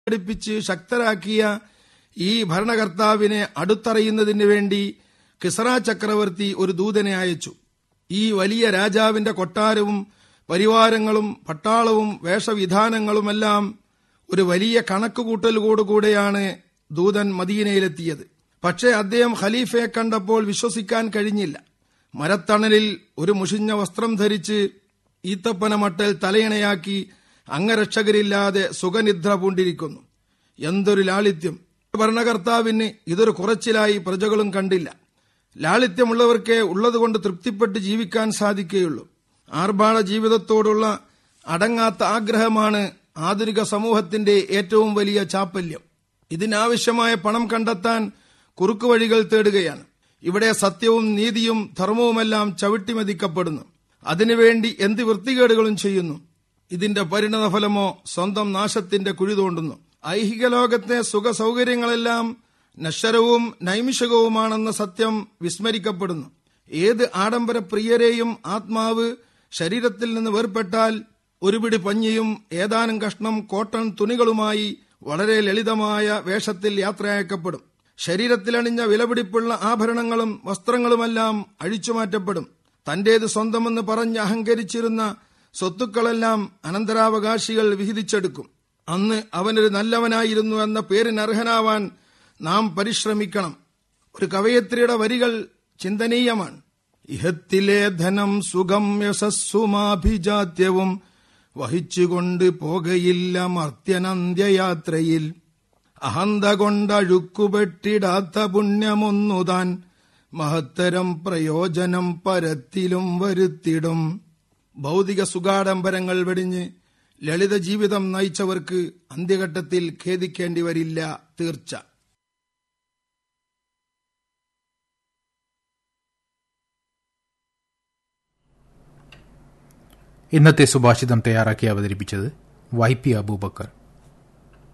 ഘടിപ്പിച്ച് ശക്തരാക്കിയ ഈ ഭരണകർത്താവിനെ അടുത്തറിയുന്നതിന് വേണ്ടി കിസ്റ ചക്രവർത്തി ഒരു ദൂതനെ അയച്ചു. ഈ വലിയ രാജാവിന്റെ കൊട്ടാരവും പരിവാരങ്ങളും പട്ടാളവും വേഷവിധാനങ്ങളുമെല്ലാം ഒരു വലിയ കണക്കുകൂട്ടലോടുകൂടെയാണ് ദൂതൻ മദീനയിലെത്തിയത്. പക്ഷേ അദ്ദേഹം ഖലീഫയെ കണ്ടപ്പോൾ വിശ്വസിക്കാൻ കഴിഞ്ഞില്ല. മരത്തണലിൽ ഒരു മുഷിഞ്ഞ വസ്ത്രം ധരിച്ച് ഈത്തപ്പന മട്ടൽ തലയിണയാക്കി അംഗരക്ഷകരില്ലാതെ സുഖനിദ്ര പൂണ്ടിരിക്കുന്നു. എന്തൊരു ലാളിത്യം! ഭരണകർത്താവിന് ഇതൊരു കുറച്ചിലായി പ്രജകളും കണ്ടില്ല. ലാളിത്യമുള്ളവർക്കേ ഉള്ളതുകൊണ്ട് തൃപ്തിപ്പെട്ട് ജീവിക്കാൻ സാധിക്കുകയുള്ളൂ. ആർഭാട ജീവിതത്തോടുള്ള അടങ്ങാത്ത ആഗ്രഹമാണ് ആധുനിക സമൂഹത്തിന്റെ ഏറ്റവും വലിയ ചാപ്പല്യം. ഇതിനാവശ്യമായ പണം കണ്ടെത്താൻ കുറുക്കുവഴികൾ തേടുകയാണ്. ഇവിടെ സത്യവും നീതിയും ധർമ്മവുമെല്ലാം ചവിട്ടിമെതിക്കപ്പെടുന്നു. അതിനുവേണ്ടി എന്ത് വൃത്തികേടുകളും ചെയ്യുന്നു. ഇതിന്റെ പരിണതഫലമോ സ്വന്തം നാശത്തിന്റെ കുഴി തോണ്ടുന്നു. ഐഹിക ലോകത്തെ സുഖ സൗകര്യങ്ങളെല്ലാം നശ്വരവും നൈമിഷികവുമാണെന്ന സത്യം വിസ്മരിക്കപ്പെടുന്നു. ഏത് ആഡംബരപ്രിയരെയും ആത്മാവ് ശരീരത്തിൽ നിന്ന് വേർപെട്ടാൽ ഒരു പിടി പഞ്ഞിയും ഏതാനും കഷ്ണം കോട്ടൺ തുണികളുമായി വളരെ ലളിതമായ വേഷത്തിൽ യാത്രയക്കപ്പെടും. ശരീരത്തിലണിഞ്ഞ വിലപിടിപ്പുള്ള ആഭരണങ്ങളും വസ്ത്രങ്ങളുമെല്ലാം അഴിച്ചുമാറ്റപ്പെടും. തന്റേത് സ്വന്തമെന്ന് പറഞ്ഞ് അഹങ്കരിച്ചിരുന്ന സ്വത്തുക്കളെല്ലാം അനന്തരാവകാശികൾ വിഹിതിച്ചെടുക്കും. അന്ന് അവനൊരു നല്ലവനായിരുന്നു എന്ന പേരിനർഹനാവാൻ നാം പരിശ്രമിക്കണം. ഒരു കവയത്രിയുടെ വരികൾ ചിന്തനീയമാണ്. ഇഹത്തിലെ ധനം സുഖം യശസ്സുമാഭിജാത്യവും വഹിച്ചുകൊണ്ട് പോകയില്ല മർത്യനന്ത്യയാത്രയിൽ. അഹന്ത കൊണ്ടഴുക്കുപെട്ടിടാത്ത പുണ്യമൊന്നുതാൻ മഹത്തരം പ്രയോജനം പരത്തിലും വരുത്തിടും. ഭൗതിക സുഖാഡംബരങ്ങൾ വെടിഞ്ഞ് ലളിത ജീവിതം നയിച്ചവർക്ക് അന്ത്യഘട്ടത്തിൽ ഖേദിക്കേണ്ടി വരില്ല, തീർച്ച. ഇന്നത്തെ സുഭാഷിതം തയ്യാറാക്കി അവതരിപ്പിച്ചത് YP അബൂബക്കർ.